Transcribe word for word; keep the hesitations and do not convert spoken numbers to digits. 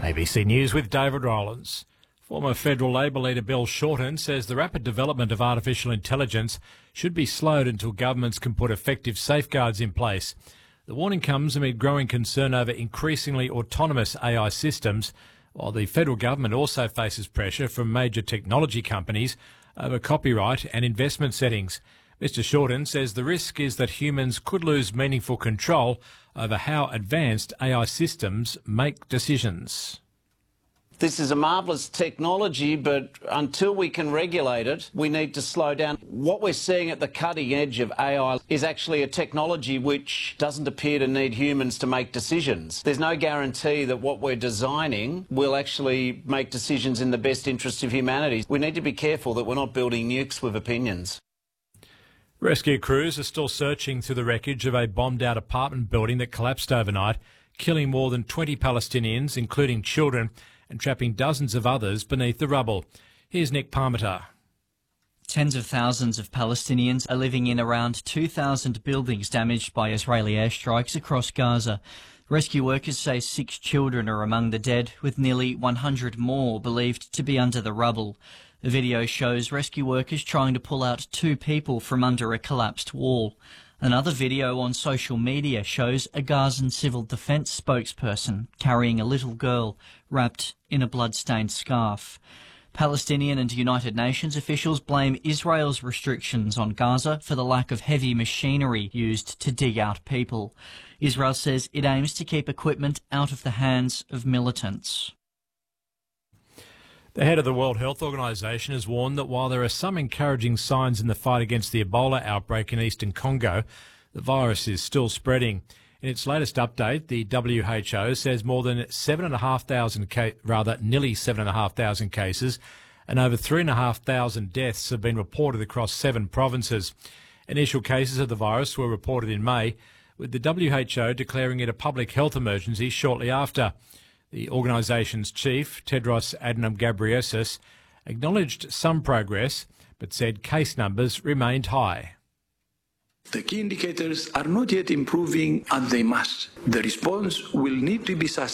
A B C News with David Rowlands. Former federal Labor leader Bill Shorten says the rapid development of artificial intelligence should be slowed until governments can put effective safeguards in place. The warning comes amid growing concern over increasingly autonomous A I systems, while the federal government also faces pressure from major technology companies over copyright and investment settings. Mister Shorten says the risk is that humans could lose meaningful control over how advanced A I systems make decisions. This is a marvellous technology, but until we can regulate it, we need to slow down. What we're seeing at the cutting edge of A I is actually a technology which doesn't appear to need humans to make decisions. There's no guarantee that what we're designing will actually make decisions in the best interest of humanity. We need to be careful that we're not building nukes with opinions. Rescue crews are still searching through the wreckage of a bombed-out apartment building that collapsed overnight, killing more than twenty Palestinians, including children, and trapping dozens of others beneath the rubble. Here's Nick Parmenter. Tens of thousands of Palestinians are living in around two thousand buildings damaged by Israeli airstrikes across Gaza. Rescue workers say six children are among the dead, with nearly one hundred more believed to be under the rubble. The video shows rescue workers trying to pull out two people from under a collapsed wall. Another video on social media shows a Gazan civil defence spokesperson carrying a little girl wrapped in a blood-stained scarf. Palestinian and United Nations officials blame Israel's restrictions on Gaza for the lack of heavy machinery used to dig out people. Israel says it aims to keep equipment out of the hands of militants. The head of the World Health Organization has warned that while there are some encouraging signs in the fight against the Ebola outbreak in eastern Congo, the virus is still spreading. In its latest update, the W H O says more than seven and a half thousand, ca- rather nearly seven and a half thousand cases, and over three and a half thousand deaths have been reported across seven provinces. Initial cases of the virus were reported in May, with the W H O declaring it a public health emergency shortly after. The organisation's chief, Tedros Adhanom Ghebreyesus, acknowledged some progress, but said case numbers remained high. The key indicators are not yet improving, and they must. The response will need to be sustained.